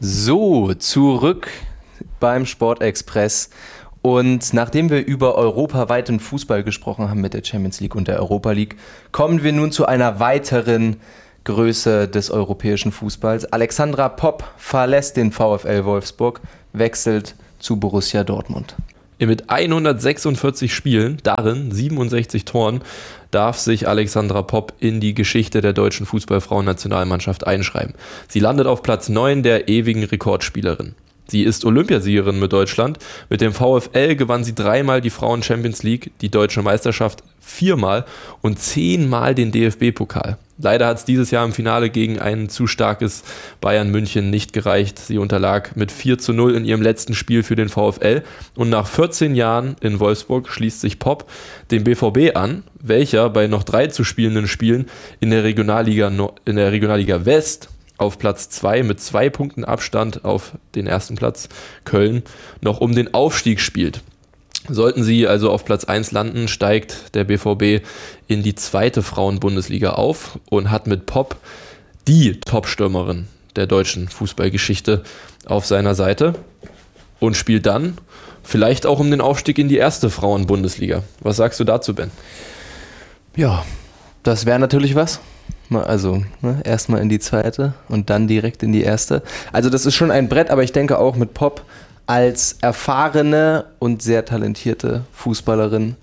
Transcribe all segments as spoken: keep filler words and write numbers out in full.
So, zurück beim Sportexpress. Und nachdem wir über europaweiten Fußball gesprochen haben mit der Champions League und der Europa League, kommen wir nun zu einer weiteren Größe des europäischen Fußballs. Alexandra Popp verlässt den VfL Wolfsburg, wechselt zu Borussia Dortmund. Mit hundertsechsundvierzig Spielen, darin siebenundsechzig Toren, darf sich Alexandra Popp in die Geschichte der deutschen Fußballfrauennationalmannschaft einschreiben. Sie landet auf Platz neun der ewigen Rekordspielerin. Sie ist Olympiasiegerin mit Deutschland. Mit dem VfL gewann sie dreimal die Frauen-Champions League, die deutsche Meisterschaft viermal und zehnmal den D F B-Pokal. Leider hat es dieses Jahr im Finale gegen ein zu starkes Bayern München nicht gereicht. Sie unterlag mit vier zu null in ihrem letzten Spiel für den VfL. Und nach vierzehn Jahren in Wolfsburg schließt sich Popp dem B V B an, welcher bei noch drei zu spielenden Spielen in der Regionalliga, in der Regionalliga West auf Platz zwei mit zwei Punkten Abstand auf den ersten Platz Köln noch um den Aufstieg spielt. Sollten sie also auf Platz eins landen, steigt der B V B in die zweite Frauenbundesliga auf und hat mit Popp die Top-Stürmerin der deutschen Fußballgeschichte auf seiner Seite und spielt dann vielleicht auch um den Aufstieg in die erste Frauenbundesliga. Was sagst du dazu, Ben? Ja, das wäre natürlich was. Also ne, erstmal in die zweite und dann direkt in die erste. Also das ist schon ein Brett, aber ich denke auch mit Popp als erfahrene und sehr talentierte Fußballerin.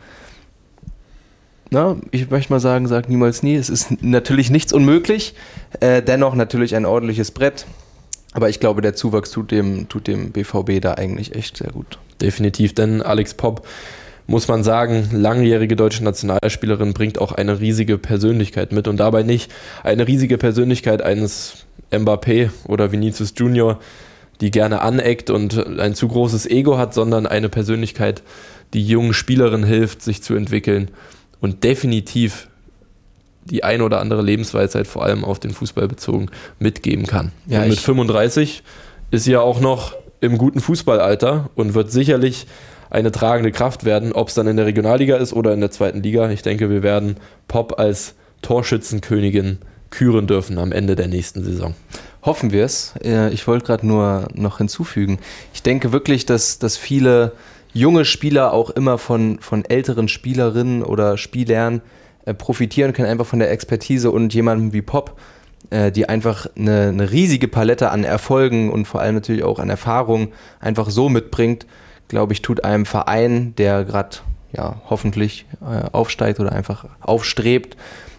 Na, ich möchte mal sagen, sag niemals nie. Es ist natürlich nichts unmöglich, äh, dennoch natürlich ein ordentliches Brett. Aber ich glaube, der Zuwachs tut dem, tut dem B V B da eigentlich echt sehr gut. Definitiv, denn Alex Popp, muss man sagen, langjährige deutsche Nationalspielerin, bringt auch eine riesige Persönlichkeit mit und dabei nicht eine riesige Persönlichkeit eines Mbappé oder Vinicius Junior, die gerne aneckt und ein zu großes Ego hat, sondern eine Persönlichkeit, die jungen Spielerinnen hilft, sich zu entwickeln und definitiv die ein oder andere Lebensweisheit, vor allem auf den Fußball bezogen, mitgeben kann. Ja, und mit fünfunddreißig ist sie ja auch noch im guten Fußballalter und wird sicherlich eine tragende Kraft werden, ob es dann in der Regionalliga ist oder in der zweiten Liga. Ich denke, wir werden Popp als Torschützenkönigin küren dürfen am Ende der nächsten Saison. Hoffen wir es. Ich wollte gerade nur noch hinzufügen. Ich denke wirklich, dass, dass viele junge Spieler auch immer von, von älteren Spielerinnen oder Spielern äh, profitieren können, einfach von der Expertise und jemandem wie Popp, äh, die einfach eine, eine riesige Palette an Erfolgen und vor allem natürlich auch an Erfahrung einfach so mitbringt, glaube ich, tut einem Verein, der gerade ja, hoffentlich äh, aufsteigt oder einfach aufstrebt,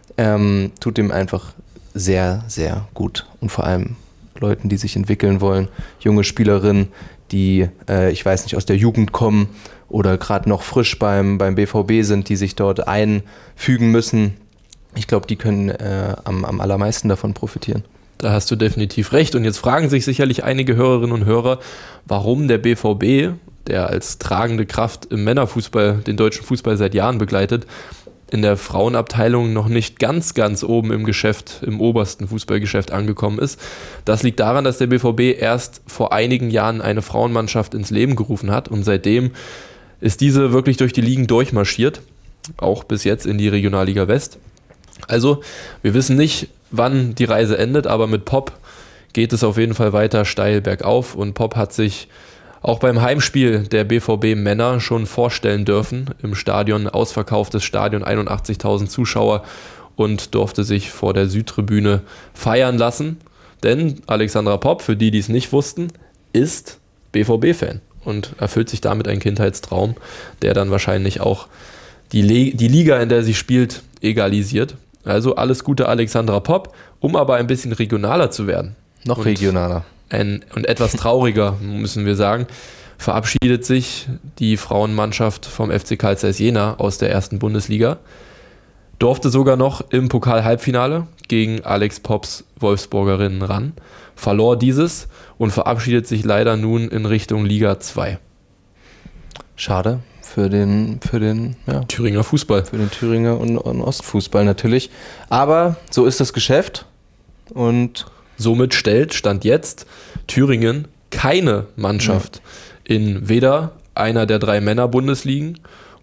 ähm, tut dem einfach sehr, sehr gut. Und vor allem Leuten, die sich entwickeln wollen, junge Spielerinnen, die, äh, ich weiß nicht, aus der Jugend kommen oder gerade noch frisch beim, beim B V B sind, die sich dort einfügen müssen. Ich glaube, die können äh, am, am allermeisten davon profitieren. Da hast du definitiv recht. Und jetzt fragen sich sicherlich einige Hörerinnen und Hörer, warum der B V B, der als tragende Kraft im Männerfußball den deutschen Fußball seit Jahren begleitet, in der Frauenabteilung noch nicht ganz, ganz oben im Geschäft, im obersten Fußballgeschäft angekommen ist. Das liegt daran, dass der B V B erst vor einigen Jahren eine Frauenmannschaft ins Leben gerufen hat und seitdem ist diese wirklich durch die Ligen durchmarschiert, auch bis jetzt in die Regionalliga West. Also, wir wissen nicht, wann die Reise endet, aber mit Popp geht es auf jeden Fall weiter steil bergauf und Popp hat sich auch beim Heimspiel der B V B-Männer schon vorstellen dürfen, im Stadion, ausverkauftes Stadion, einundachtzigtausend Zuschauer und durfte sich vor der Südtribüne feiern lassen. Denn Alexandra Popp, für die, die es nicht wussten, ist B V B-Fan und erfüllt sich damit einen Kindheitstraum, der dann wahrscheinlich auch die, Le- die Liga, in der sie spielt, egalisiert. Also alles Gute Alexandra Popp, um aber ein bisschen regionaler zu werden. Noch und regionaler. Ein, und etwas trauriger, müssen wir sagen, verabschiedet sich die Frauenmannschaft vom F C Carl Zeiss Jena aus der ersten Bundesliga. Durfte sogar noch im Pokal-Halbfinale gegen Alex Popps Wolfsburgerinnen ran, verlor dieses und verabschiedet sich leider nun in Richtung Liga zwei. Schade für den, für den ja, Thüringer Fußball. Für den Thüringer und, und Ostfußball natürlich. Aber so ist das Geschäft und somit stellt, Stand jetzt, Thüringen keine Mannschaft ja. in weder einer der drei Männer-Bundesligen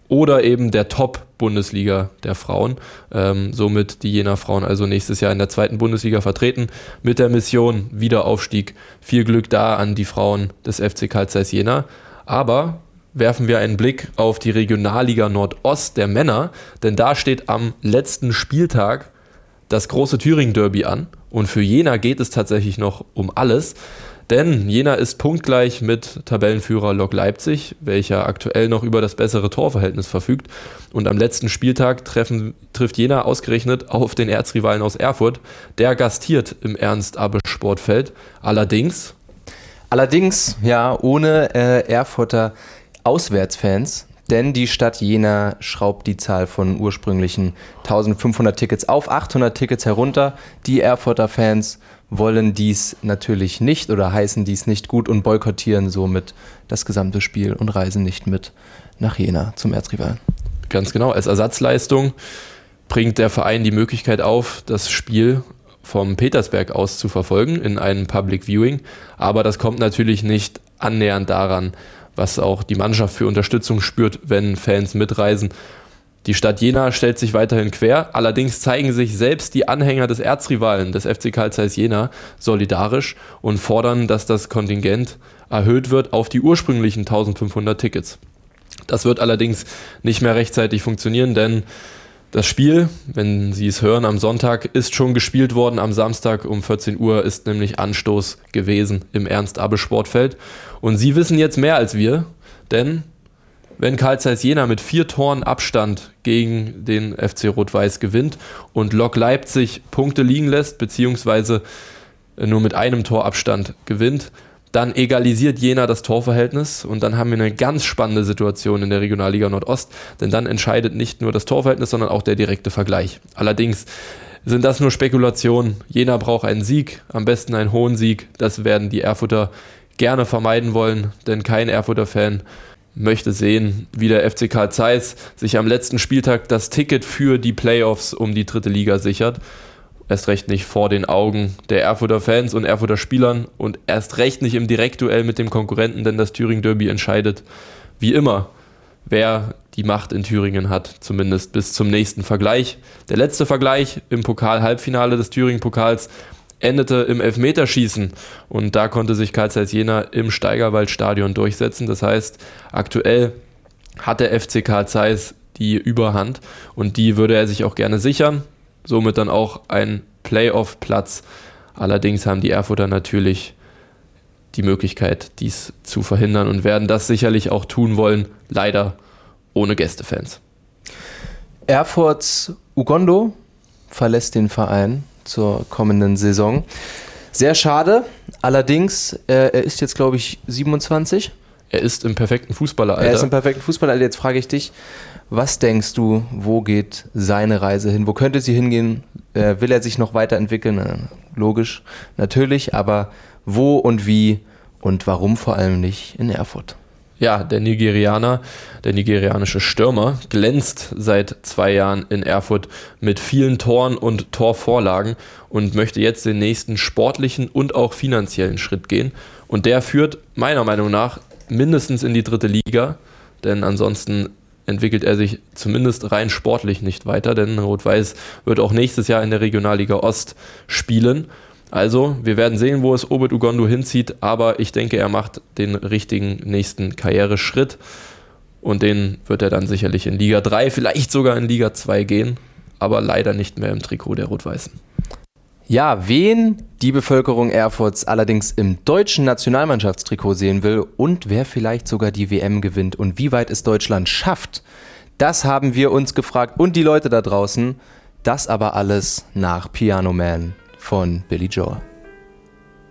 oder eben der Top-Bundesliga der Frauen. Ähm, somit die Jenaer Frauen also nächstes Jahr in der zweiten Bundesliga vertreten mit der Mission Wiederaufstieg. Viel Glück da an die Frauen des F C Carl Zeiss Jena. Aber werfen wir einen Blick auf die Regionalliga Nordost der Männer, denn da steht am letzten Spieltag das große Thüringen-Derby an und für Jena geht es tatsächlich noch um alles. Denn Jena ist punktgleich mit Tabellenführer Lok Leipzig, welcher aktuell noch über das bessere Torverhältnis verfügt. Und am letzten Spieltag treffen, trifft Jena ausgerechnet auf den Erzrivalen aus Erfurt. Der gastiert im Ernst-Abbe-Sportfeld. Allerdings... Allerdings, ja, ohne äh, Erfurter Auswärtsfans. Denn die Stadt Jena schraubt die Zahl von ursprünglichen eintausendfünfhundert Tickets auf achthundert Tickets herunter. Die Erfurter Fans wollen dies natürlich nicht oder heißen dies nicht gut und boykottieren somit das gesamte Spiel und reisen nicht mit nach Jena zum Erzrivalen. Ganz genau. Als Ersatzleistung bringt der Verein die Möglichkeit auf, das Spiel vom Petersberg aus zu verfolgen in einem Public Viewing. Aber das kommt natürlich nicht annähernd daran, was auch die Mannschaft für Unterstützung spürt, wenn Fans mitreisen. Die Stadt Jena stellt sich weiterhin quer, allerdings zeigen sich selbst die Anhänger des Erzrivalen, des F C Carl Zeiss Jena, solidarisch und fordern, dass das Kontingent erhöht wird auf die ursprünglichen eintausendfünfhundert Tickets. Das wird allerdings nicht mehr rechtzeitig funktionieren, denn das Spiel, wenn Sie es hören, am Sonntag ist schon gespielt worden. Am Samstag um vierzehn Uhr ist nämlich Anstoß gewesen im Ernst-Abbe-Sportfeld. Und Sie wissen jetzt mehr als wir, denn wenn Carl Zeiss Jena mit vier Toren Abstand gegen den F C Rot-Weiß gewinnt und Lok Leipzig Punkte liegen lässt, beziehungsweise nur mit einem Tor Abstand gewinnt, dann egalisiert Jena das Torverhältnis und dann haben wir eine ganz spannende Situation in der Regionalliga Nordost, denn dann entscheidet nicht nur das Torverhältnis, sondern auch der direkte Vergleich. Allerdings sind das nur Spekulationen. Jena braucht einen Sieg, am besten einen hohen Sieg. Das werden die Erfurter gerne vermeiden wollen, denn kein Erfurter Fan möchte sehen, wie der F C Carl Zeiss sich am letzten Spieltag das Ticket für die Playoffs um die dritte Liga sichert. Erst recht nicht vor den Augen der Erfurter Fans und Erfurter Spielern und erst recht nicht im Direktduell mit dem Konkurrenten, denn das Thüringen-Derby entscheidet wie immer, wer die Macht in Thüringen hat, zumindest bis zum nächsten Vergleich. Der letzte Vergleich im Pokal-Halbfinale des Thüringen-Pokals endete im Elfmeterschießen und da konnte sich Carl Zeiss Jena im Steigerwald-Stadion durchsetzen. Das heißt, aktuell hat der F C Carl Zeiss die Überhand und die würde er sich auch gerne sichern. Somit dann auch ein Playoff-Platz. Allerdings haben die Erfurter natürlich die Möglichkeit, dies zu verhindern und werden das sicherlich auch tun wollen, leider ohne Gästefans. Erfurts Ugondo verlässt den Verein zur kommenden Saison. Sehr schade, allerdings, äh, er ist jetzt, glaube ich, siebenundzwanzig. Er ist im perfekten Fußballeralter. Er ist im perfekten Fußballeralter. Jetzt frage ich dich, was denkst du, wo geht seine Reise hin? Wo könnte sie hingehen? Äh, will er sich noch weiterentwickeln? Äh, logisch, natürlich, aber wo und wie und warum vor allem nicht in Erfurt? Ja, der Nigerianer, der nigerianische Stürmer, glänzt seit zwei Jahren in Erfurt mit vielen Toren und Torvorlagen und möchte jetzt den nächsten sportlichen und auch finanziellen Schritt gehen. Und der führt meiner Meinung nach mindestens in die dritte Liga, denn ansonsten entwickelt er sich zumindest rein sportlich nicht weiter, denn Rot-Weiß wird auch nächstes Jahr in der Regionalliga Ost spielen. Also, wir werden sehen, wo es Obed Ugondo hinzieht, aber ich denke, er macht den richtigen nächsten Karriereschritt und den wird er dann sicherlich in Liga drei, vielleicht sogar in Liga zwei gehen, aber leider nicht mehr im Trikot der Rot-Weißen. Ja, wen die Bevölkerung Erfurts allerdings im deutschen Nationalmannschaftstrikot sehen will und wer vielleicht sogar die W M gewinnt und wie weit es Deutschland schafft, das haben wir uns gefragt und die Leute da draußen. Das aber alles nach Piano Man von Billy Joel.